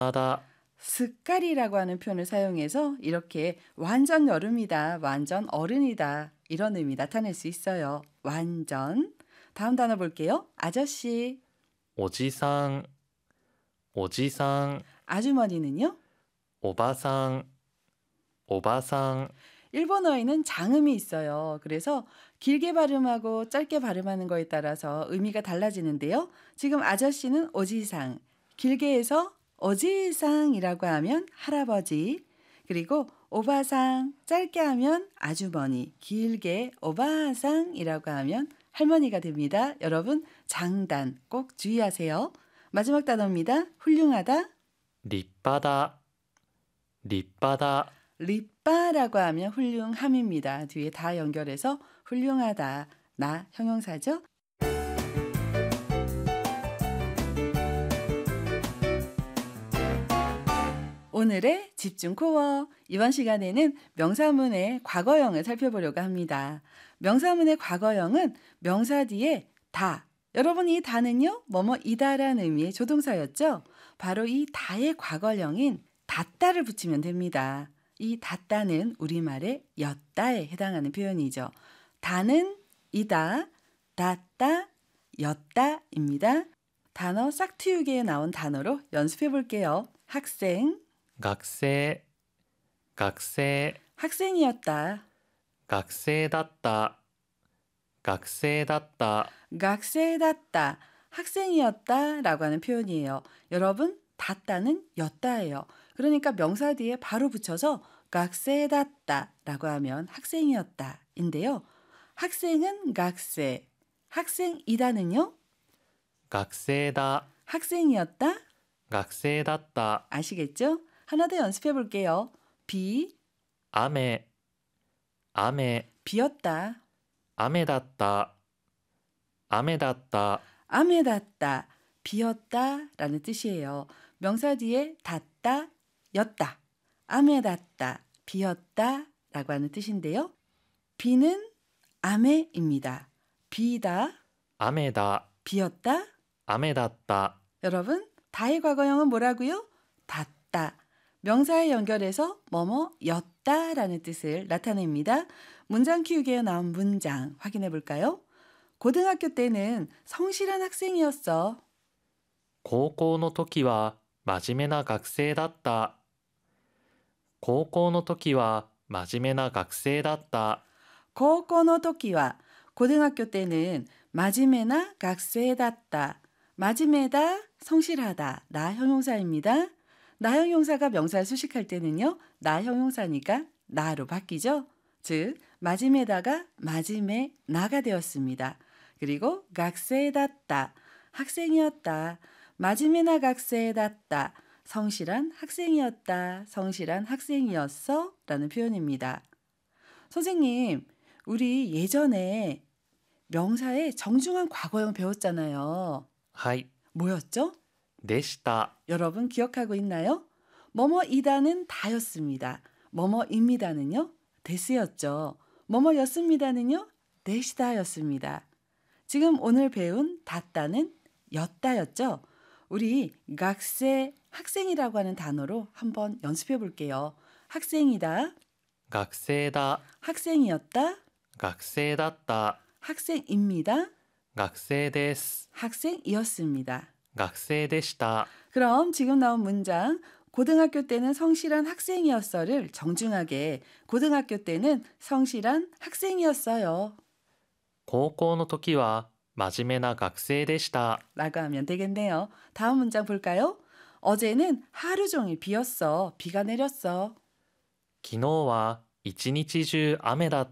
하다, 스까리라고 하는 표현을 사용해서 이렇게 완전 여름이다, 완전 어른이다 이런 의미 나타낼 수 있어요. 완전. 다음 단어 볼게요. 아저씨, おじさん、おじさん、 아주머니는요? おばさん、おばさん、 일본어에는 장음이 있어요. 그래서 길게 발음하고 짧게 발음하는 거에 따라서 의미가 달라지는데요. 지금 아저씨는 오지상, 길게 해서 오지상이라고 하면 할아버지, 그리고 오바상, 짧게 하면 아주머니, 길게 오바상이라고 하면 할머니가 됩니다. 여러분 장단 꼭 주의하세요. 마지막 단어입니다. 훌륭하다. 立派だ、立派だ、 리빠라고 하면 훌륭함입니다. 뒤에 다 연결해서 훌륭하다. 나 형용사죠. 오늘의 집중 코어. 이번 시간에는 명사문의 과거형을 살펴보려고 합니다. 명사문의 과거형은 명사 뒤에 다. 여러분 이 다는요, 뭐뭐이다라는 의미의 조동사였죠. 바로 이 다의 과거형인 닫다를 붙이면 됩니다. 이 닫다는 우리말의 였다에 해당하는 표현이죠. 다는 이다, 닫다, 였다입니다. 단어 싹트유기에 나온 단어로 연습해 볼게요. 학생, 学生、学生、 학생이었다, 学生だった、学生だった、 학생이었다, 학생이었다 라고 하는 표현이에요. 여러분, 닫다는 였다예요. 그러니까 명사 뒤에 바로 붙여서 학생이었다 라고 하면 학생이었다 인데요. 학생은 학생, 학생이다는요? 学生だ、 학생이었다? 学生だった、 아시겠죠? 하나 더 연습해 볼게요. 비, 雨、雨、 비었다, 雨だった、雨だった、 雨だった, 비었다 라는 뜻이에요. 명사 뒤에 닿다, 였다,雨だった, 비었다 라고 하는 뜻인데요. 비는雨입니다. 비다, 雨だ、 비었다. 雨だった、 여러분, 다의 과거형은 뭐라고요? 닿다. 명사에 연결해서 뭐뭐였다 라는 뜻을 나타냅니다. 문장 키우기에 나온 문장 확인해 볼까요? 고등학교 때는 성실한 학생이었어. 高校の時は真面目な学生だった。高校の時は真面目な学生だった。 고고노 토끼와 고등학교 때는 마지메나 각세das다. 마지메다 성실하다. 나 형용사입니다. 나 형용사가 명사를 수식할 때는요. 나 형용사니까 나로 바뀌죠. 즉 마지메다가 마지메 나가 되었습니다. 그리고 각세das다. 학생이었다. 마지메나 각세das다. 성실한 학생이었다. 성실한 학생이었어. 라는 표현입니다. 선생님, 우리 예전에 명사의 정중한 과거형 배웠잖아요. はい、 뭐였죠? でした。 여러분 기억하고 있나요? 뭐뭐이다는 다였습니다. 뭐뭐입니다는요? 데스였죠. 뭐뭐였습니다는요? 데시다였습니다. 지금 오늘 배운 닫다는 였다였죠. 우리 학생, 학생이라고 하는 단어로 한번 연습해 볼게요. 학생이다, 学生だ、 학생이었다, 学生だった、 학생입니다, 学生です、 학생이었습니다. 学生でした。 그럼 지금 나온 문장 고등학교 때는 성실한 학생이었어를 정중하게 고등학교 때는 성실한 학생이었어요 高校の時は真面目な学生でした。 라고 하면 되겠네요. 다음 문장 볼까요? 어제는 하루 종일 비었어. 비가 내렸어. 昨日は一日中雨だった。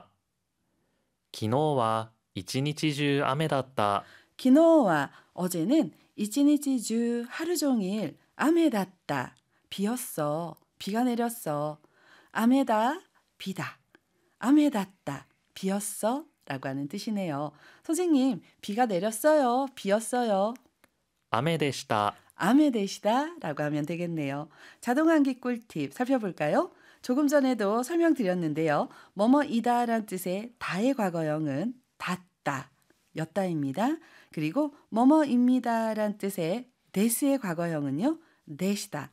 昨日は一日中雨だった。 기노와 어제는 이치니치주 하루 종일 아메das다. 비었어. 비가 내렸어. 아메다 비다. 아메das다. 비었어. 라고 하는 뜻이네요. 선생님, 비가 내렸어요. 비었어요. 雨でした。 아메데시다 라고 하면 되겠네요. 자동환기 꿀팁 살펴볼까요? 조금 전에도 설명드렸는데요. 뭐뭐이다 라는 뜻의 다의 과거형은 닿다, 였다입니다. 그리고 뭐뭐입니다 라는 뜻의 데스의 과거형은요. 데시다,